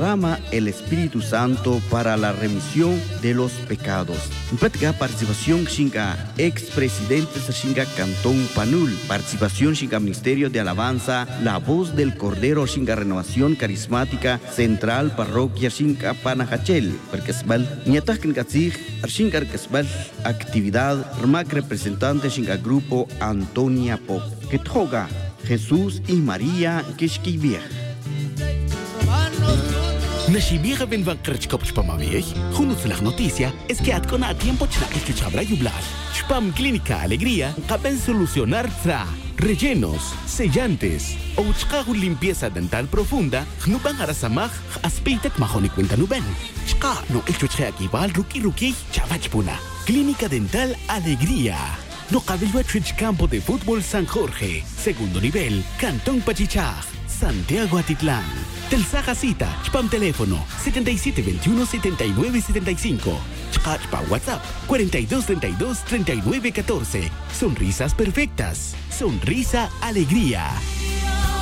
derrama el Espíritu Santo para la remisión de los pecados. En práctica participación Xinga expresidente Xinga Cantón Panul, participación Xinga Ministerio de Alabanza, La Voz del Cordero Xinga Renovación Carismática Central Parroquia Xinga Panajachel, Perquesbal, Niatak Katzig, Xinga Arquesbal, actividad Rmac representante Xinga Grupo Antonia Pop, Kethoga, Jesús y María Kishkibia. Nashibira ben van krachkop chpamavich, junus la noticia es que atkona a tiempo chna el chabra yublar. Chpam Clínica Alegría, caben solucionar tra, rellenos, sellantes, o chkahu limpieza dental profunda, nuban arasamaj, aspeitek mahoni cuenta nuben. Chka no el chuche aquí va ruki chavachpuna. Clínica Dental Alegría. No cabello Campo de Fútbol San Jorge, segundo nivel, Cantón Pachichaj, Santiago Atitlán. Telsaja cita, Chpam teléfono 7721-7975. Chpa WhatsApp 4232-3914. Sonrisas perfectas. Sonrisa Alegría.